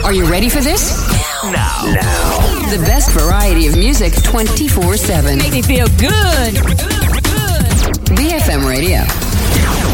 Are you ready for this? Now. The best variety of music 24/7. Make me feel good. BFM Radio.